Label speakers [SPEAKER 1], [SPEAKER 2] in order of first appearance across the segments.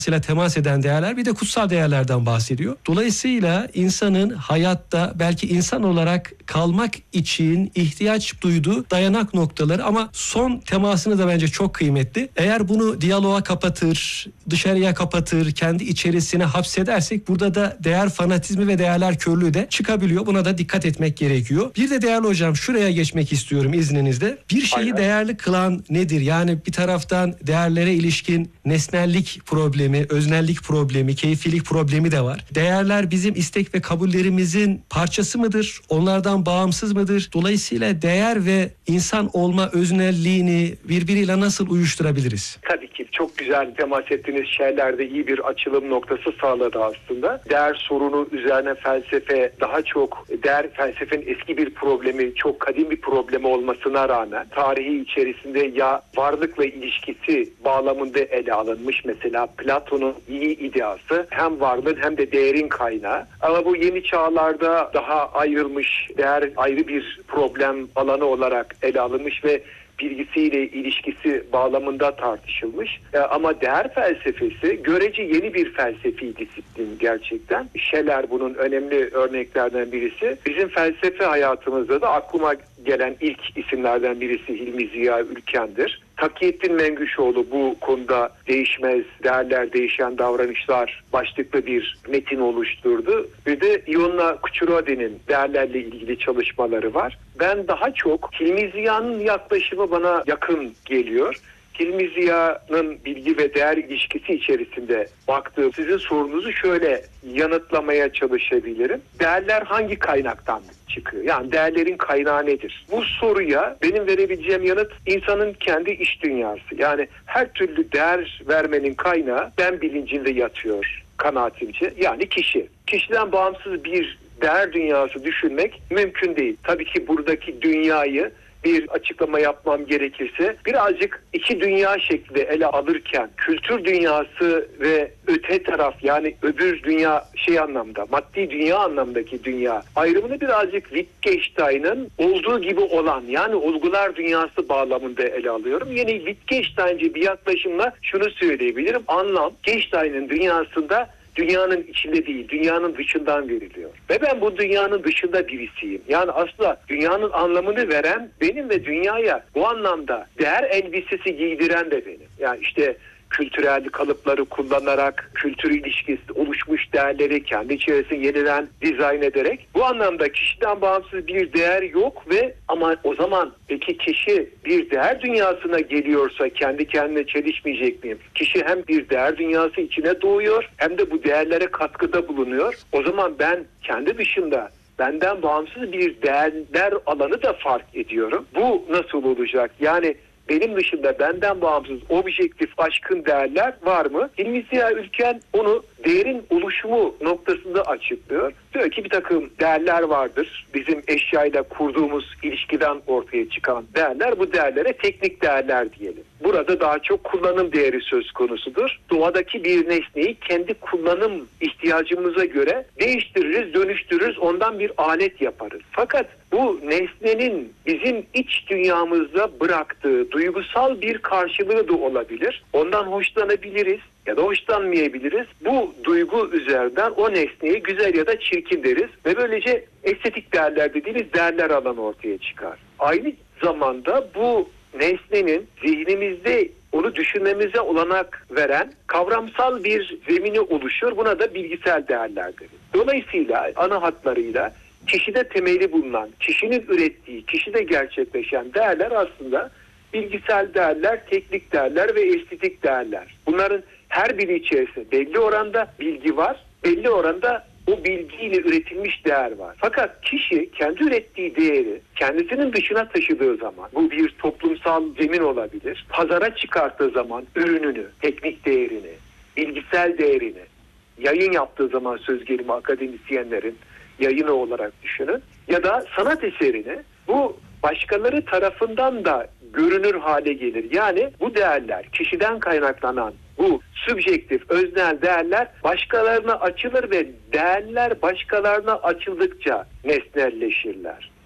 [SPEAKER 1] temas eden değerler, bir de kutsal değerlerden bahsediyor. Dolayısıyla insanın hayatta belki insan olarak kalmak için ihtiyaç duyduğu dayanak noktaları, ama son temasını da bence çok kıymetli. Eğer bunu diyaloğa kapatır, dışarıya kapatır, kendi içerisine hapsedersek burada da değer fanatizmi ve değerler körlüğü de çıkabiliyor. Buna da dikkat etmek gerekiyor. Bir de değerli hocam, şuraya geçmek istiyorum izninizle. Bir şeyi değerli kılan nedir? Yani bir taraftan değerlere ilişkin nesnellik problemi, öznellik problemi, keyfilik problemi de var. Değerler bizim istek ve kabullerimizin parçası mıdır? Onlardan bağımsız mıdır? Dolayısıyla değer ve insan olma öznelliğini birbiriyle nasıl uyuşturabiliriz?
[SPEAKER 2] Tabii ki çok güzel temas ettiğiniz şeylerde iyi bir açılım noktası sağladı aslında. Değer sorunu üzerine felsefe daha çok, felsefenin eski bir problemi, çok kadim bir problemi olmasına rağmen tarihi içerisinde ya varlıkla ilişkisi bağlamında ele alınmış. Mesela Platon'un iyi ideası hem varlığın hem de değerin kaynağı. Ama bu yeni çağlarda daha ayrılmış, değer ayrı bir problem alanı olarak ele alınmış ve bilgisiyle ilişkisi bağlamında tartışılmış. Ama değer felsefesi görece yeni bir felsefi disiplin gerçekten. Scheler bunun önemli örneklerden birisi. Bizim felsefe hayatımızda da aklıma gelen ilk isimlerden birisi Hilmi Ziya Ülken'dir. Takiyettin Mengüşoğlu bu konuda değişmez, değerler değişen davranışlar başlıklı bir metin oluşturdu. Bir de Ionna Kuchurodi'nin değerlerle ilgili çalışmaları var. Ben daha çok Hilmi Ziya'nın yaklaşımı bana yakın geliyor. Hilmi Ziya'nın bilgi ve değer ilişkisi içerisinde baktığım sizin sorunuzu şöyle yanıtlamaya çalışabilirim. Değerler hangi kaynaktan çıkıyor? Yani değerlerin kaynağı nedir? Bu soruya benim verebileceğim yanıt insanın kendi iç dünyası. Yani her türlü değer vermenin kaynağı ben bilincinde yatıyor kanaatimce. Yani kişi. Kişiden bağımsız bir değer dünyası düşünmek mümkün değil. Tabii ki buradaki dünyayı bir açıklama yapmam gerekirse birazcık iki dünya şeklinde ele alırken kültür dünyası ve öte taraf yani öbür dünya anlamda maddi dünya anlamdaki dünya ayrımını birazcık Wittgenstein'ın olduğu gibi olan yani olgular dünyası bağlamında ele alıyorum. Yeni Wittgenstein'ci bir yaklaşımla şunu söyleyebilirim. Anlam Wittgenstein'in dünyasında dünyanın içinde değil, dünyanın dışından veriliyor. Ve ben bu dünyanın dışında birisiyim. Yani aslında dünyanın anlamını veren benim ve dünyaya bu anlamda değer elbisesi giydiren de benim. Yani işte kültürel kalıpları kullanarak kültür ilişkisi oluşmuş değerleri kendi içerisinde yeniden dizayn ederek bu anlamda kişiden bağımsız bir değer yok ve ama o zaman peki kişi bir değer dünyasına geliyorsa kendi kendine çelişmeyecek miyim? Kişi hem bir değer dünyası içine doğuyor hem de bu değerlere katkıda bulunuyor. O zaman ben kendi dışında benden bağımsız bir değerler alanı da fark ediyorum. Bu nasıl olacak? Yani benim dışında benden bağımsız objektif aşkın değerler var mı? Hilmi Ziya Ülken onu değerin oluşumu noktasında açıklıyor. Diyor ki bir takım değerler vardır. Bizim eşyayla kurduğumuz ilişkiden ortaya çıkan değerler. Bu değerlere teknik değerler diyelim. Burada daha çok kullanım değeri söz konusudur. Doğadaki bir nesneyi kendi kullanım ihtiyacımıza göre değiştiririz, dönüştürürüz, ondan bir alet yaparız. Fakat bu nesnenin bizim iç dünyamızda bıraktığı duygusal bir karşılığı da olabilir. Ondan hoşlanabiliriz ya da hoşlanmayabiliriz. Bu duygu üzerinden o nesneye güzel ya da çirkin deriz ve böylece estetik değerler dediğimiz değerler alanı ortaya çıkar. Aynı zamanda bu nesnenin zihnimizde onu düşünmemize olanak veren kavramsal bir zemini oluşur. Buna da bilgisel değerler deriz. Dolayısıyla ana hatlarıyla kişide temeli bulunan, kişinin ürettiği, kişide gerçekleşen değerler aslında bilgisel değerler, teknik değerler ve estetik değerler. Bunların her biri içerisinde belli oranda bilgi var, belli oranda o bilgiyle üretilmiş değer var. Fakat kişi kendi ürettiği değeri kendisinin dışına taşıdığı zaman, bu bir toplumsal zemin olabilir, pazara çıkarttığı zaman ürününü, teknik değerini, bilgisel değerini, yayın yaptığı zaman söz gelimi akademisyenlerin yayını olarak düşünün ya da sanat eserini bu başkaları tarafından da görünür hale gelir. Yani bu değerler, kişiden kaynaklanan bu subjektif, öznel değerler başkalarına açılır ve değerler başkalarına açıldıkça nesnelleşirler.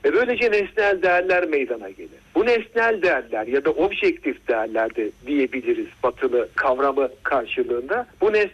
[SPEAKER 2] Böylece nesnel değerler meydana gelir. Bu nesnel değerler ya da objektif değerler de diyebiliriz batılı kavramı karşılığında. Bu